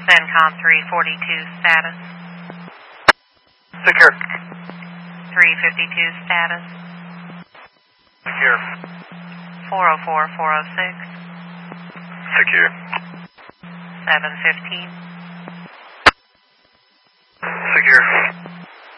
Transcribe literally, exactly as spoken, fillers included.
CENTCOM three forty-two status. Secure. three fifty-two status. Secure. four oh four, four oh six. Secure. seven fifteen. Secure.